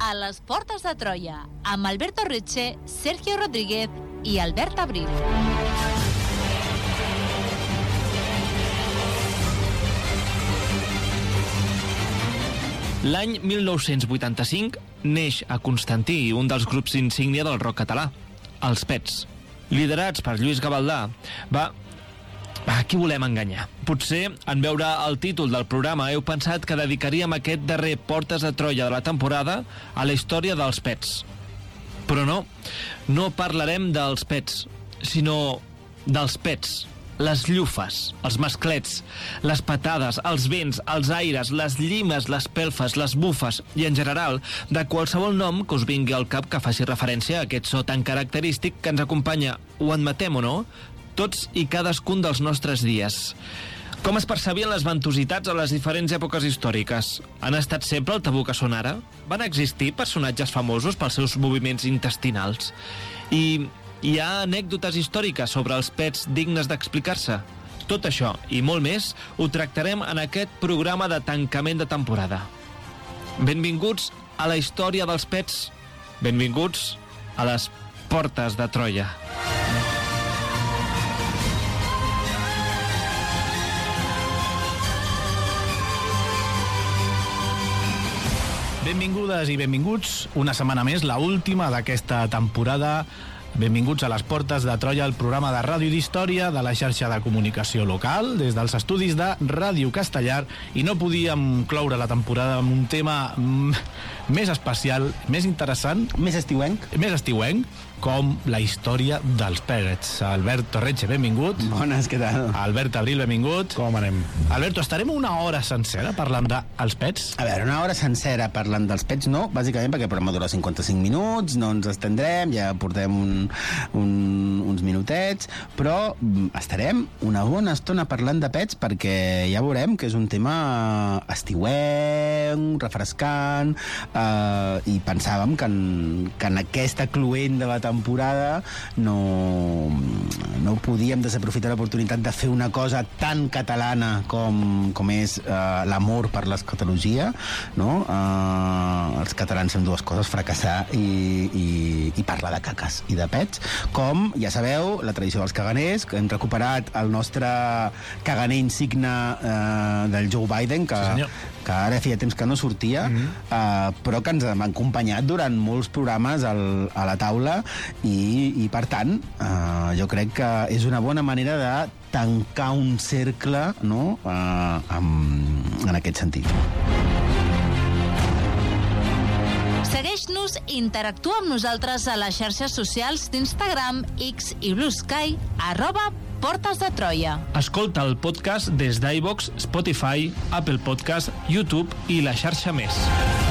a les Portes de Troia, amb Alberto Reche, Sergio Rodríguez i Albert Abril. L'any 1985 neix a Constantí un dels grups insígnia del rock català, els Pets. Liderats per Lluís Gavaldà, a qui volem enganyar? Potser, en veure el títol del programa, heu pensat que dedicaríem aquest darrer Portes de Troia de la temporada a la història dels Pets. Però no parlarem dels Pets, sinó dels Pets. Les llufes, els masclets, les patades, els vents, els aires, les llimes, les pelfes, les bufes i, en general, de qualsevol nom que us vingui al cap que faci referència a aquest so tan característic que ens acompanya, ho admetem o no, tots i cadascun dels nostres dies. Com es percebien les ventositats a les diferents èpoques històriques? Han estat sempre el tabú que són ara? Van existir personatges famosos pels seus moviments intestinals? I hi ha anècdotes històriques sobre els pets dignes d'explicar-se? Tot això i molt més ho tractarem en aquest programa de tancament de temporada. Benvinguts a la història dels pets. Benvinguts a les Portes de Troia. Benvingudes i benvinguts una setmana més, la última d'aquesta temporada. Benvinguts a les Portes de Troia, el programa de ràdio i d'història de la xarxa de comunicació local, des dels estudis de Ràdio Castellar, i no podíem cloure la temporada amb un tema més especial, més interessant, més estiuenc, com la història dels Pets. Alberto Reche, benvingut. Bones, què tal? Albert Abril, benvingut. Com anem? Alberto, estarem una hora sencera parlant dels Pets? A veure, una hora sencera parlant dels Pets no, bàsicament perquè el programa dura 55 minuts, no ens estendrem, ja portem uns minutets, però estarem una bona estona parlant de Pets perquè ja veurem que és un tema estiuenc, refrescant, i pensàvem que en aquesta cluent de la temporada no podíem desaprofitar l'oportunitat de fer una cosa tan catalana com és l'amor per l'escatologia, no? Els catalans fem dues coses, fracassar i parlar de caques i de pets, com, ja sabeu, la tradició dels caganers, que hem recuperat el nostre caganer insigne del Joe Biden, que ara feia temps que no sortia, però que ens ha acompanyat durant molts programes a la taula, i per tant jo crec que és una bona manera de tancar un cercle, no? En aquest sentit. Segueix-nos i interactua amb nosaltres a les xarxes socials d'Instagram, X i Blue Sky, @Portes de Troia. Escolta el podcast des d'iVoox, Spotify, Apple Podcast, YouTube i la xarxa més.